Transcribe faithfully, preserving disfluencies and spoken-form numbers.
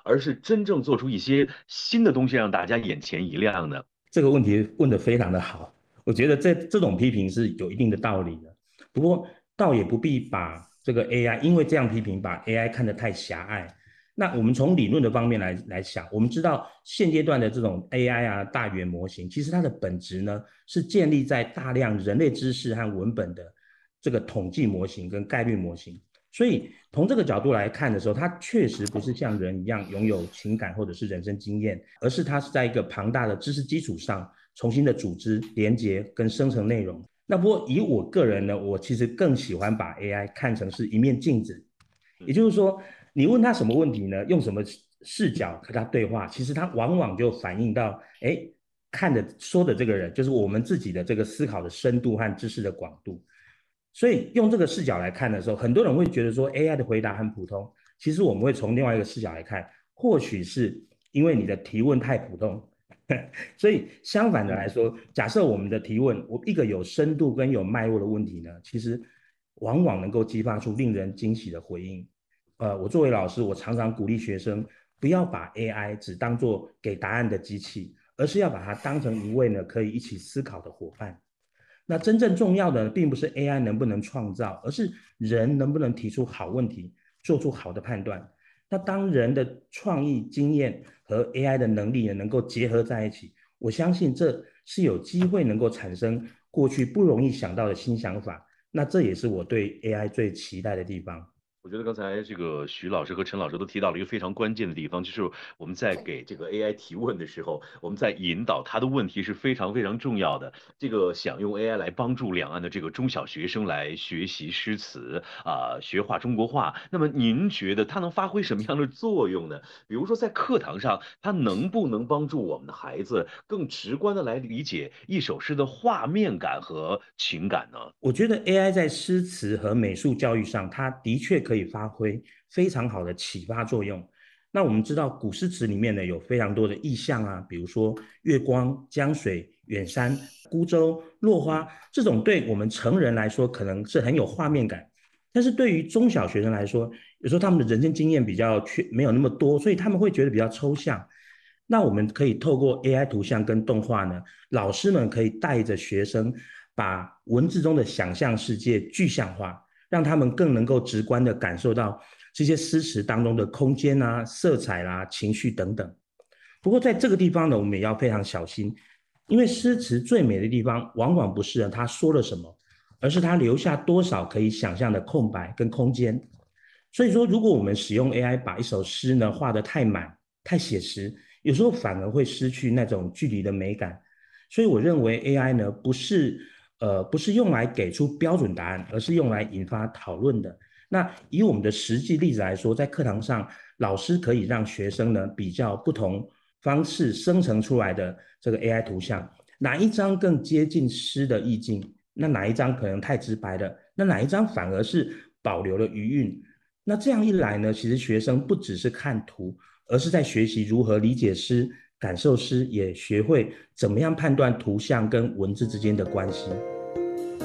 而是真正做出一些新的东西，让大家眼前一亮呢？ 这个问题问得非常的好，我觉得这这种批评是有一定的道理的。不过，倒也不必把这个 A I，因为这样批评把 A I 看得太狭隘。那我们从理论的方面来来想，我们知道现阶段的这种 A I 啊大语言模型，其实它的本质呢是建立在大量人类知识和文本的这个统计模型跟概率模型。所以从这个角度来看的时候，它确实不是像人一样拥有情感或者是人生经验，而是它是在一个庞大的知识基础上重新的组织、连接跟生成内容。那不过以我个人呢，我其实更喜欢把 A I 看成是一面镜子，也就是说，你问他什么问题呢？用什么视角和他对话，其实他往往就反映到，哎，看的说的这个人，就是我们自己的这个思考的深度和知识的广度。所以用这个视角来看的时候，很多人会觉得说 A I 的回答很普通。其实我们会从另外一个视角来看，或许是因为你的提问太普通，所以相反的来嗯。 说，假设我们的提问，我一个有深度跟有脉络的问题呢，其实往往能够激发出令人惊喜的回应。呃，我作为老师，我常常鼓励学生不要把 A I 只当做给答案的机器，而是要把它当成一位呢可以一起思考的伙伴。那真正重要的并不是 A I 能不能创造，而是人能不能提出好问题，做出好的判断。那当人的创意经验和 A I 的能力呢能够结合在一起，我相信这是有机会能够产生过去不容易想到的新想法。那这也是我对 A I 最期待的地方。 我觉得刚才这个徐老师和陈老师都提到了一个非常关键的地方，就是我们在给这个 A I 提问的时候，我们在引导他的问题是非常非常重要的。这个想用 A I 来帮助两岸的这个中小学生来学习诗词啊、学画中国画，那么您觉得它能发挥什么样的作用呢？比如说在课堂上，它能不能帮助我们的孩子更直观的来理解一首诗的画面感和情感呢？ 我觉得 A I 在诗词和美术教育上，它的确可以发挥非常好的启发作用。那我们知道古诗词里面呢有非常多的意象啊，比如说月光、江水、远山、孤舟、落花， 嗯。 这种对我们成人来说可能是很有画面感，但是对于中小学生来说，有时候他们的人生经验比较缺，没有那么多，所以他们会觉得比较抽象。那我们可以透过 A I 图像跟动画呢，老师们可以带着学生把文字中的想象世界具象化，让他们更能够直观的感受到这些诗词当中的空间啊、色彩啦、啊、情绪等等。不过在这个地方呢，我们也要非常小心，因为诗词最美的地方，往往不是他说了什么，而是他留下多少可以想象的空白跟空间。所以说，如果我们使用 A I 把一首诗呢画得太满、太写实，有时候反而会失去那种距离的美感。所以我认为 A I 呢不是呃不是用来给出标准答案，而是用来引发讨论的。那以我们的实际例子来说，在课堂上，老师可以让学生呢比较不同方式生成出来的这个 A I 图像，哪一张更接近诗的意境？那哪一张可能太直白了？那哪一张反而是保留了余韵？那这样一来呢，其实学生不只是看图，而是在学习如何理解诗、感受诗，也学会怎么样判断图像跟文字之间的关系。